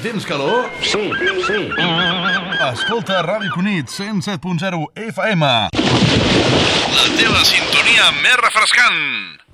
Tens calor? Sí, sí. Escolta Ràdio Cunit 107.0 FM. La teva sintonia més refrescant.